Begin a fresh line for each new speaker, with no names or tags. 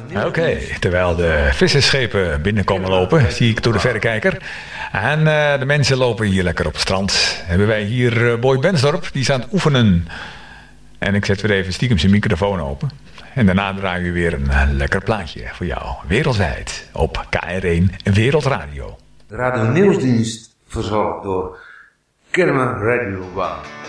Oké, terwijl de vissersschepen binnenkomen lopen, zie ik door de verrekijker. En de mensen lopen hier lekker op het strand. Hebben wij hier Boy Bensdorp, die is aan het oefenen. En ik zet weer even stiekem zijn microfoon open. En daarna draaien we weer een lekker plaatje voor jou. Wereldwijd op KR1 Wereldradio.
De Radio Nieuwsdienst verzorgd door Kerma Radio One.